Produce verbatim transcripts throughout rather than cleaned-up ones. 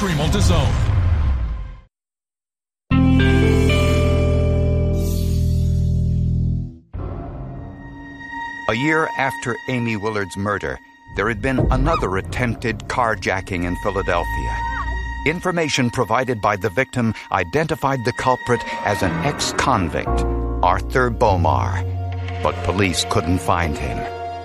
Stream on DAZN. A year after Amy Willard's murder, there had been another attempted carjacking in Philadelphia. Information provided by the victim identified the culprit as an ex-convict, Arthur Bomar, but police couldn't find him.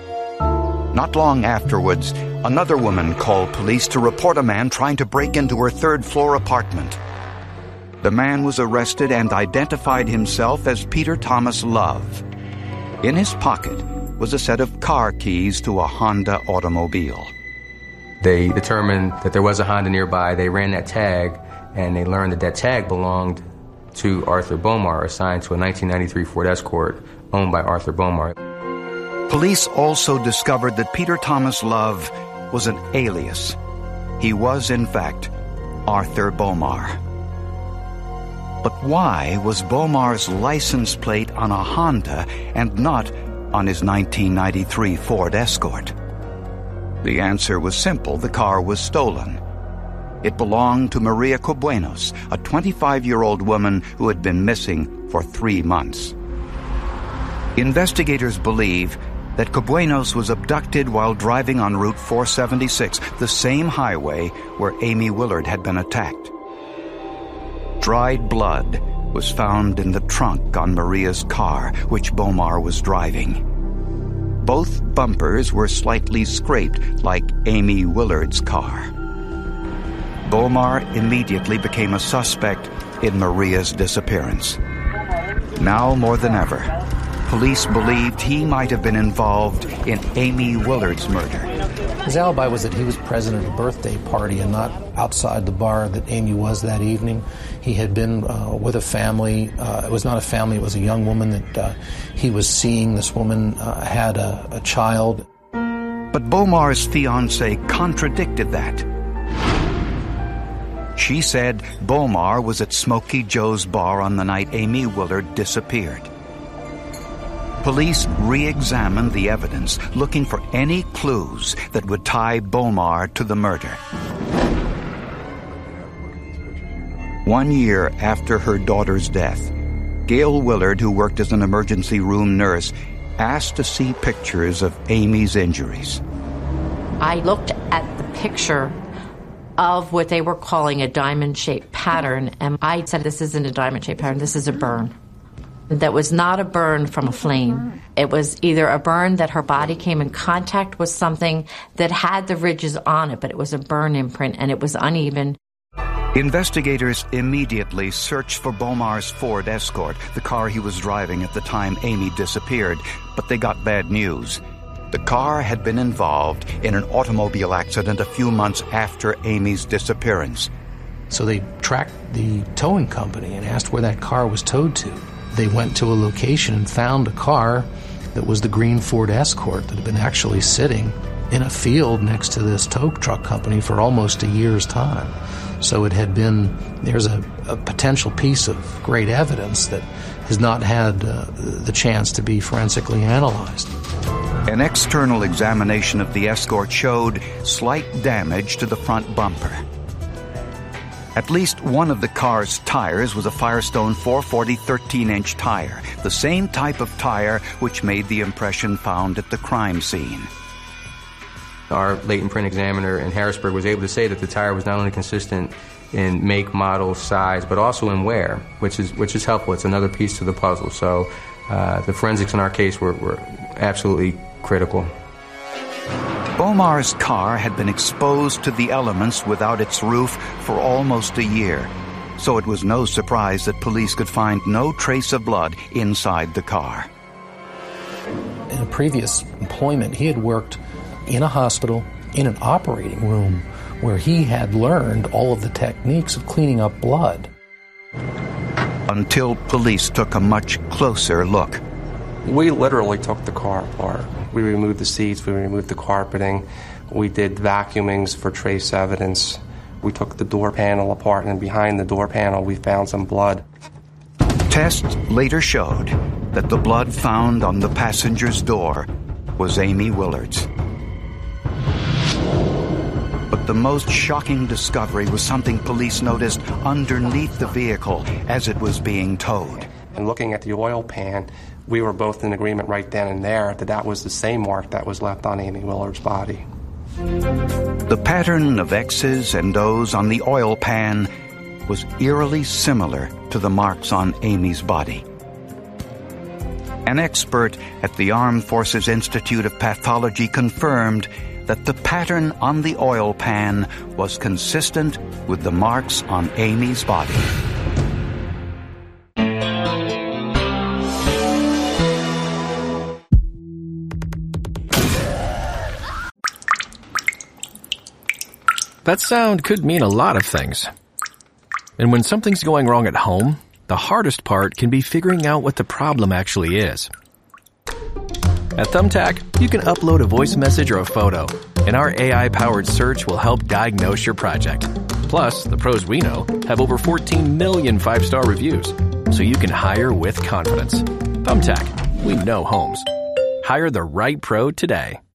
Not long afterwards, another woman called police to report a man trying to break into her third-floor apartment. The man was arrested and identified himself as Peter Thomas Love. In his pocket was a set of car keys to a Honda automobile. They determined that there was a Honda nearby. They ran that tag, and they learned that that tag belonged to Arthur Bomar, assigned to a nineteen ninety-three Ford Escort owned by Arthur Bomar. Police also discovered that Peter Thomas Love was an alias. He was, in fact, Arthur Bomar. But why was Bomar's license plate on a Honda and not on his nineteen ninety-three Ford Escort? The answer was simple. The car was stolen. It belonged to Maria Cobuenos, a twenty-five-year-old woman who had been missing for three months. Investigators believe that Cobuenos was abducted while driving on Route four seventy-six, the same highway where Amy Willard had been attacked. Dried blood was found in the trunk on Maria's car, which Bomar was driving. Both bumpers were slightly scraped, like Amy Willard's car. Bomar immediately became a suspect in Maria's disappearance. Now more than ever, police believed he might have been involved in Amy Willard's murder. His alibi was that he was present at a birthday party and not outside the bar that Amy was that evening. He had been uh, with a family. Uh, it was not a family, it was a young woman that uh, he was seeing. This woman uh, had a, a child. But Bomar's fiancée contradicted that. She said Bomar was at Smokey Joe's bar on the night Amy Willard disappeared. Police re-examined the evidence, looking for any clues that would tie Bomar to the murder. One year after her daughter's death, Gail Willard, who worked as an emergency room nurse, asked to see pictures of Amy's injuries. I looked at the picture of what they were calling a diamond-shaped pattern, and I said, this isn't a diamond-shaped pattern, this is a burn. That was not a burn from a flame. It was either a burn that her body came in contact with something that had the ridges on it, but it was a burn imprint, and it was uneven. Investigators immediately searched for Bomar's Ford Escort, the car he was driving at the time Amy disappeared, but they got bad news. The car had been involved in an automobile accident a few months after Amy's disappearance. So they tracked the towing company and asked where that car was towed to. They went to a location and found a car that was the green Ford Escort that had been actually sitting in a field next to this tow truck company for almost a year's time. So it had been, there's a, a potential piece of great evidence that has not had uh, the chance to be forensically analyzed. An external examination of the Escort showed slight damage to the front bumper. At least one of the car's tires was a Firestone four forty thirteen-inch tire, the same type of tire which made the impression found at the crime scene. Our latent print examiner in Harrisburg was able to say that the tire was not only consistent in make, model, size, but also in wear, which is which is helpful. It's another piece to the puzzle. So uh, the forensics in our case were, were absolutely critical. Bomar's car had been exposed to the elements without its roof for almost a year, so it was no surprise that police could find no trace of blood inside the car. In a previous employment, he had worked in a hospital, in an operating room, where he had learned all of the techniques of cleaning up blood. Until police took a much closer look. We literally took the car apart. We removed the seats, we removed the carpeting, we did vacuumings for trace evidence. We took the door panel apart, and behind the door panel we found some blood. Tests later showed that the blood found on the passenger's door was Amy Willard's. But the most shocking discovery was something police noticed underneath the vehicle as it was being towed. And looking at the oil pan, we were both in agreement right then and there that that was the same mark that was left on Amy Willard's body. The pattern of X's and O's on the oil pan was eerily similar to the marks on Amy's body. An expert at the Armed Forces Institute of Pathology confirmed that the pattern on the oil pan was consistent with the marks on Amy's body. That sound could mean a lot of things. And when something's going wrong at home, the hardest part can be figuring out what the problem actually is. At Thumbtack, you can upload a voice message or a photo, and our A I-powered search will help diagnose your project. Plus, the pros we know have over fourteen million five-star reviews, so you can hire with confidence. Thumbtack, we know homes. Hire the right pro today.